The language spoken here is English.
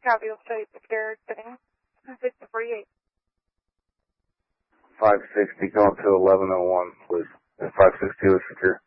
Copy, will stay secured, sitting 6048. 560, going to 1101, please. And 562 is secure.